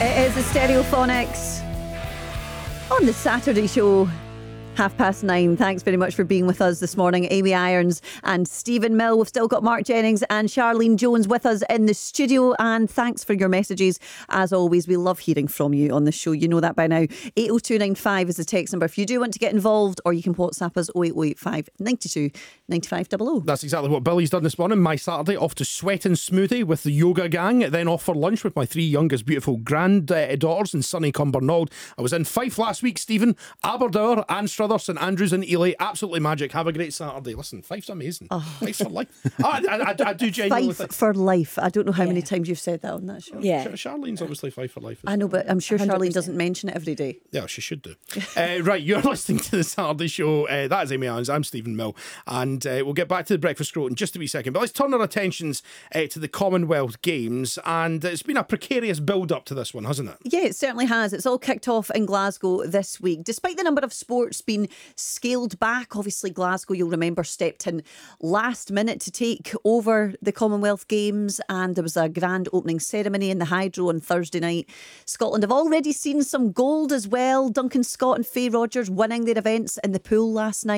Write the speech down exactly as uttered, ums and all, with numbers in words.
It is the Stereophonics on the Saturday show. Half past nine. Thanks very much for being with us this morning. Amy Irons and Stephen Mill. We've still got Mark Jennings and Charlene Jones with us in the studio. And thanks for your messages. As always, we love hearing from you on the show. You know that by now. eight oh two nine five is the text number if you do want to get involved, or you can WhatsApp us oh eight oh eight five, nine two, nine five double oh. That's exactly what Billy's done this morning. My Saturday off to Sweat and Smoothie with the yoga gang, then off for lunch with my three youngest beautiful granddaughters in sunny Cumbernauld. I was in Fife last week, Stephen, Aberdour, Anstruther, St Andrews and Ely. Absolutely magic. Have a great Saturday. Listen, Fife's amazing. Oh. Fife's for life. I, I, I, I do genuinely Fife think. for life. I don't know how yeah. many times you've said that on that show. Yeah. Char- Charlene's obviously Fife for life. I know, but I'm sure one hundred percent. Charlene doesn't mention it every day. Yeah, she should do. uh, right, you're listening to the Saturday show. Uh, that is Amy Irons. I'm Stephen Mill. And uh, we'll get back to the breakfast row in just a wee second. But let's turn our attentions uh, to the Commonwealth Games. And it's been a precarious build-up to this one, hasn't it? Yeah, it certainly has. It's all kicked off in Glasgow this week. Despite the number of sports being scaled back, obviously Glasgow, you'll remember, stepped in last minute to take over the Commonwealth Games, and there was a grand opening ceremony in the Hydro on Thursday night. Scotland have already seen some gold as well. Duncan Scott and Faye Rogers winning their events in the pool last night.